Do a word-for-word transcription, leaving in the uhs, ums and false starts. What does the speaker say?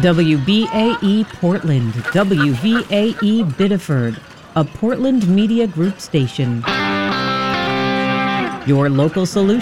W B A E Portland, W V A E Biddeford, a Portland Media Group station. Your local solution.